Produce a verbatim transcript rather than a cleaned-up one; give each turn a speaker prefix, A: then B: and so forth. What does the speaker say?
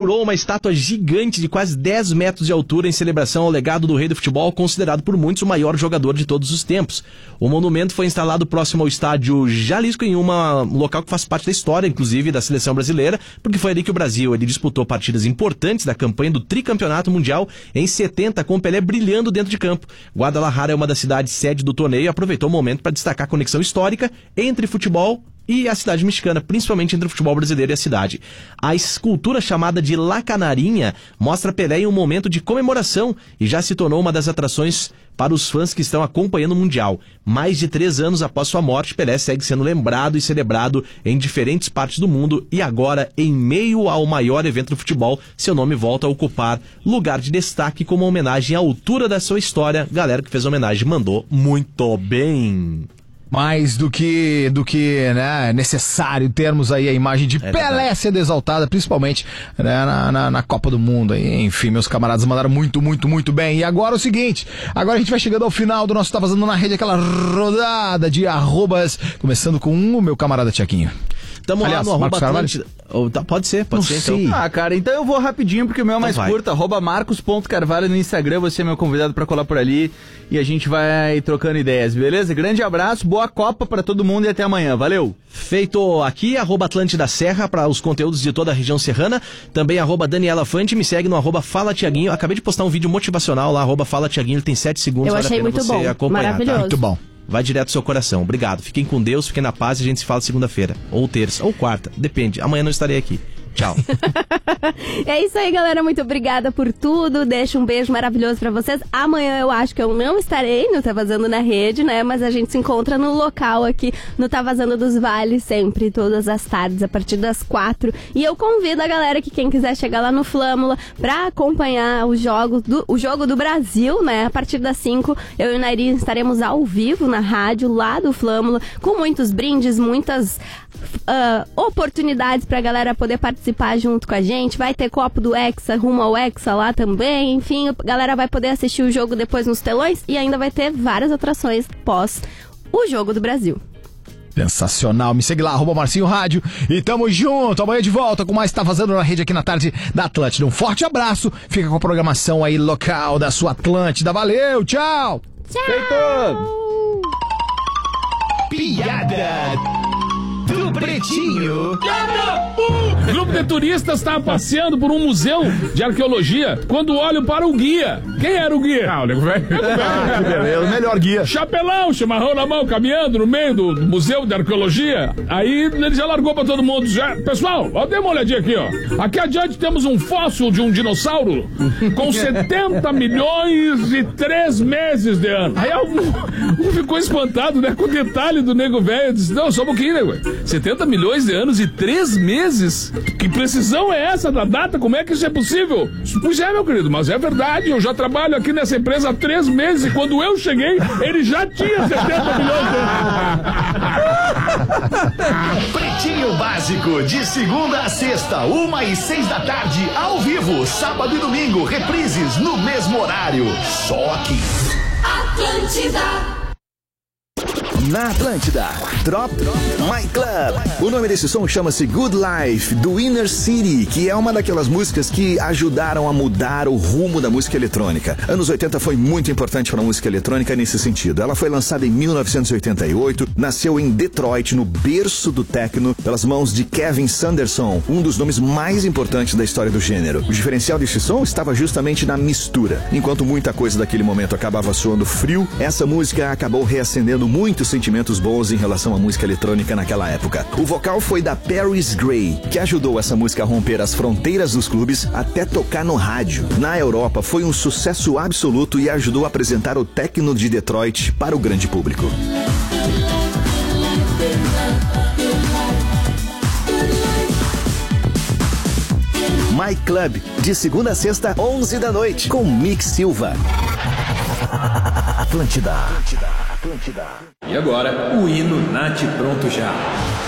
A: inaugurou uma estátua gigante de quase dez metros de altura em celebração ao legado do rei do futebol, considerado por muitos o maior jogador de todos os tempos. O monumento foi instalado próximo ao estádio Jalisco, em uma, um local que faz parte da história, inclusive, da seleção brasileira, porque foi ali que o Brasil ele disputou partidas importantes da campanha do tricampeonato mundial em setenta, com o Pelé brilhando dentro de campo. Guadalajara é uma das cidades sede do torneio e aproveitou o momento para destacar a conexão histórica entre futebol e a cidade mexicana, principalmente entre o futebol brasileiro e a cidade. A escultura chamada de La Canarinha mostra Pelé em um momento de comemoração e já se tornou uma das atrações para os fãs que estão acompanhando o Mundial. Mais de três anos após sua morte, Pelé segue sendo lembrado e celebrado em diferentes partes do mundo e agora, em meio ao maior evento do futebol, seu nome volta a ocupar lugar de destaque como homenagem à altura da sua história. Galera que fez a homenagem mandou muito bem.
B: Mais do que, do que né, necessário termos aí a imagem de é Pelé verdade. Sendo exaltada, principalmente né, na, na, na Copa do Mundo. Enfim, meus camaradas mandaram muito, muito, muito bem. E agora o seguinte, agora a gente vai chegando ao final do nosso Tá Vazando na Rede, aquela rodada de arrobas, começando com o meu camarada Tiaguinho.
A: Tamo
B: Aliás,
A: lá no
B: Marcos
A: arroba Atlântida. Oh, tá, pode ser, pode
B: Não
A: ser então.
C: Ah, cara, então eu vou rapidinho porque o meu é mais
A: então
C: curto, arroba marcos.carvalho no Instagram, você é meu convidado pra colar por ali e a gente vai trocando ideias, beleza? Grande abraço, boa Copa pra todo mundo e até amanhã, valeu!
A: Feito aqui, arroba Atlântida Serra para os conteúdos de toda a região serrana, também arroba Daniela Fante, me segue no arroba Fala Tiaguinho, acabei de postar um vídeo motivacional lá, arroba Fala Tiaguinho, ele tem sete segundos,
D: eu
A: vale
D: achei
A: a pena
D: muito
A: você
D: bom,
A: acompanhar,
D: maravilhoso.
A: tá?
B: Muito bom.
A: Vai direto ao seu coração. Obrigado. Fiquem com Deus, fiquem na paz e a gente se fala segunda-feira. Ou terça, ou quarta. Depende. Amanhã não estarei aqui. Tchau.
D: É isso aí, galera. Muito obrigada por tudo. Deixo um beijo maravilhoso pra vocês. Amanhã eu acho que eu não estarei no Tá Vazando na Rede, né? Mas a gente se encontra no local aqui, no Tá Vazando dos Vales, sempre, todas as tardes, a partir das quatro. E eu convido a galera que quem quiser chegar lá no Flâmula pra acompanhar o jogo do, o jogo do Brasil, né? A partir das cinco, eu e o Nairi estaremos ao vivo na rádio, lá do Flâmula, com muitos brindes, muitas uh, oportunidades pra galera poder participar junto com a gente. Vai ter copo do Hexa, rumo ao Hexa lá também. Enfim, a galera vai poder assistir o jogo depois nos telões e ainda vai ter várias atrações pós o Jogo do Brasil.
B: Sensacional, me segue lá, arroba Marcinho Rádio e tamo junto, amanhã de volta com mais Tá Vazando na Rede aqui na tarde da Atlântida. Um forte abraço, fica com a programação aí local da sua Atlântida, valeu, tchau!
D: Tchau!
C: Feito!
E: Piada do Pretinho.
F: O grupo de turistas estava passeando por um museu de arqueologia quando olham para o guia. Quem era o guia? Ah, o nego velho.
B: Ah, que beleza, o melhor guia.
F: Chapelão, chimarrão na mão, caminhando no meio do museu de arqueologia. Aí ele já largou pra todo mundo. Já... Pessoal, ó, dê uma olhadinha aqui, ó. Aqui adiante temos um fóssil de um dinossauro com setenta milhões e três meses de ano. Aí um, um ficou espantado, né, com o detalhe do nego velho. Disse, não, só um pouquinho, nego. setenta milhões de anos e três meses? Que precisão é essa da data? Como é que isso é possível? Pois é, meu querido, mas é verdade. Eu já trabalho aqui nessa empresa há três meses e quando eu cheguei, ele já tinha setenta milhões de anos.
E: Pretinho Básico, de segunda a sexta, uma e seis da tarde, ao vivo, sábado e domingo, reprises no mesmo horário. Só aqui.
G: Atlântida.
H: Na Atlântida, Drop My Club. O nome desse som chama-se Good Life, do Inner City, que é uma daquelas músicas que ajudaram a mudar o rumo da música eletrônica. Anos oitenta foi muito importante para a música eletrônica nesse sentido. Ela foi lançada em mil novecentos e oitenta e oito, nasceu em Detroit, no berço do techno, pelas mãos de Kevin Sanderson, um dos nomes mais importantes da história do gênero. O diferencial desse som estava justamente na mistura. Enquanto muita coisa daquele momento acabava soando frio, essa música acabou reacendendo muitos sentimentos bons em relação à música eletrônica naquela época. O vocal foi da Paris Gray, que ajudou essa música a romper as fronteiras dos clubes até tocar no rádio. Na Europa foi um sucesso absoluto e ajudou a apresentar o techno de Detroit para o grande público. My Club, de segunda a sexta, onze da noite, com Mick Silva. Atlântida. Atlântida. Atlântida.
I: E agora, o hino Nath Pronto Já.